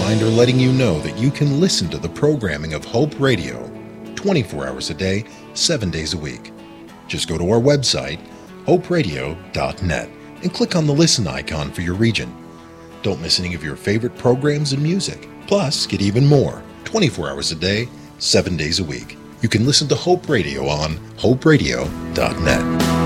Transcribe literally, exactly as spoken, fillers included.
reminder letting you know that you can listen to the programming of Hope Radio twenty-four hours a day, seven days a week. Just go to our website, hope radio dot net, and click on the listen icon for your region. Don't miss any of your favorite programs and music. Plus, get even more, twenty-four hours a day, seven days a week. You can listen to Hope Radio on hope radio dot net.